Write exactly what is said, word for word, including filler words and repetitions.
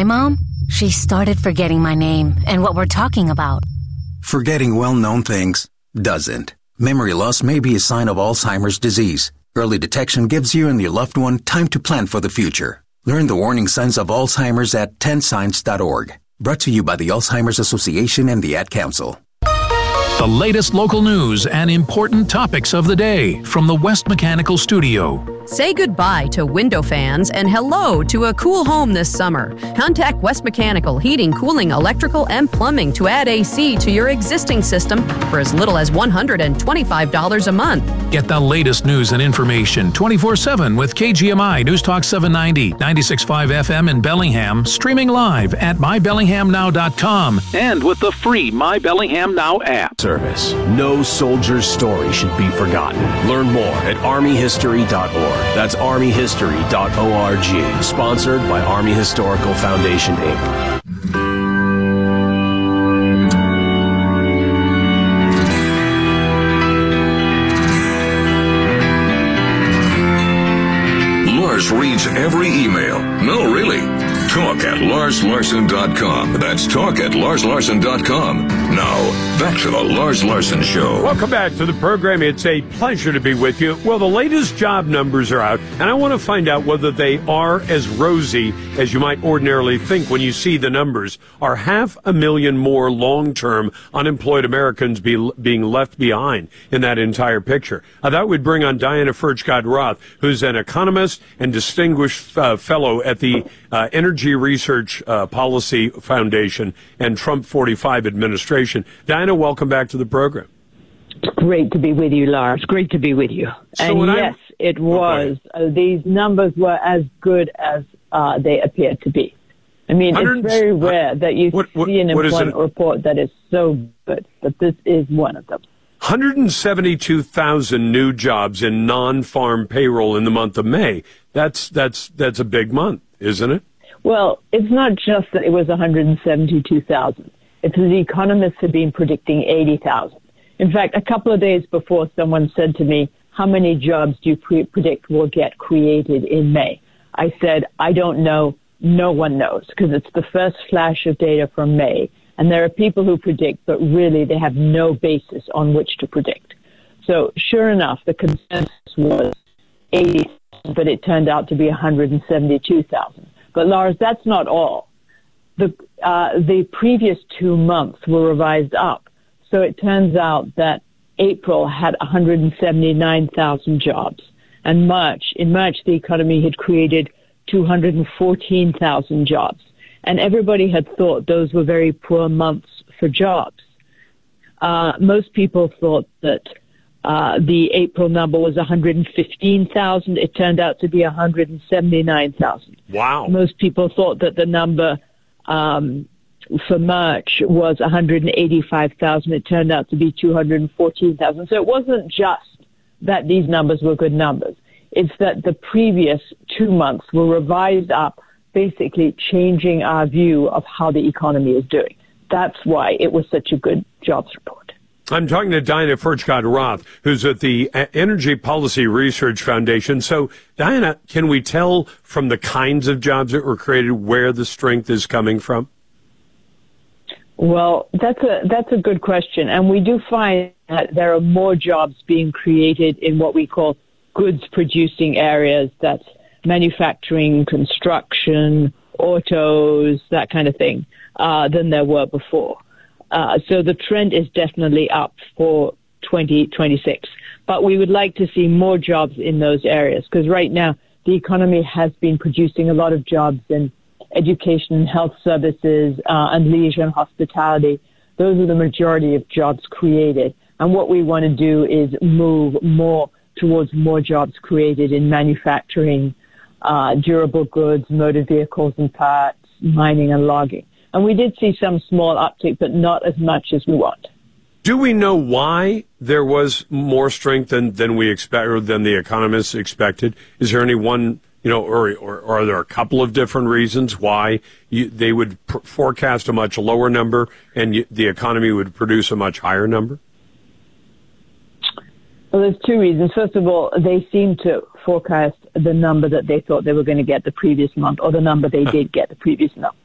my mom, she started forgetting my name and what we're talking about. Forgetting well-known things doesn't. Memory loss may be a sign of Alzheimer's disease. Early detection gives you and your loved one time to plan for the future. Learn the warning signs of Alzheimer's at ten signs dot org. Brought to you by the Alzheimer's Association and the Ad Council. The latest local news and important topics of the day from the West Mechanical Studio. Say goodbye to window fans and hello to a cool home this summer. Contact West Mechanical Heating, Cooling, Electrical, and Plumbing to add A C to your existing system for as little as one hundred twenty-five dollars a month. Get the latest news and information twenty-four seven with K G M I News Talk seven ninety, ninety-six point five F M in Bellingham, streaming live at my bellingham now dot com and with the free My Bellingham Now app. Service. No soldier's story should be forgotten. Learn more at army history dot org. That's army history dot org. Sponsored by Army Historical Foundation, Incorporated. Lars reads every email. No, really. Talk at lars larson dot com. That's talk at lars larson dot com. Now, back to the Lars Larson Show. Welcome back to the program. It's a pleasure to be with you. Well, the latest job numbers are out, and I want to find out whether they are as rosy as you might ordinarily think when you see the numbers. Are half a million more long-term unemployed Americans be, being left behind in that entire picture? I thought we'd bring on Diana Furchtgott-Roth, who's an economist and distinguished uh, fellow at the uh, Energy Research uh, Policy Foundation and Trump forty-five administration. Diana, welcome back to the program. It's great to be with you, Lars. Great to be with you. So and yes, I, it was. Okay. Uh, these numbers were as good as uh, they appeared to be. I mean, it's very rare that you what, what, see an employment report that is so good, but this is one of them. one hundred seventy-two thousand new jobs in non-farm payroll in the month of May. That's that's that's a big month, isn't it? Well, it's not just that it was one hundred seventy-two thousand. It's that the economists have been predicting eighty thousand. In fact, a couple of days before, someone said to me, how many jobs do you pre- predict will get created in May? I said, I don't know. No one knows, because it's the first flash of data from May. And there are people who predict, but really they have no basis on which to predict. So sure enough, the consensus was eighty thousand, but it turned out to be one hundred seventy-two thousand. But Lars, that's not all. The uh, the previous two months were revised up. So it turns out that April had one hundred seventy-nine thousand jobs. And March, in March, the economy had created two hundred fourteen thousand jobs. And everybody had thought those were very poor months for jobs. Uh, most people thought that uh, the April number was one hundred fifteen thousand. It turned out to be one hundred seventy-nine thousand. Wow. Most people thought that the number um, for March was one hundred eighty-five thousand. It turned out to be two hundred fourteen thousand. So it wasn't just that these numbers were good numbers. It's that the previous two months were revised up, basically changing our view of how the economy is doing. That's why it was such a good jobs report. I'm talking to Diana Furchtgott-Roth, who's at the Energy Policy Research Foundation. So, Diana, can we tell from the kinds of jobs that were created where the strength is coming from? Well, that's a that's a good question. And we do find that there are more jobs being created in what we call goods-producing areas. That's manufacturing, construction, autos, that kind of thing, uh, than there were before. Uh, so the trend is definitely up for twenty twenty-six. But we would like to see more jobs in those areas, because right now the economy has been producing a lot of jobs in education and health services uh, and leisure and hospitality. Those are the majority of jobs created. And what we want to do is move more towards more jobs created in manufacturing, uh, durable goods, motor vehicles and parts, mining and logging. And we did see some small uptick, but not as much as we want. Do we know why there was more strength than, than we expect, or than the economists expected? Is there any one, you know, or, or, or are there a couple of different reasons why you, they would pr- forecast a much lower number and you, the economy would produce a much higher number? Well, there's two reasons. First of all, they seem to forecast the number that they thought they were going to get the previous month, or the number they did get the previous month.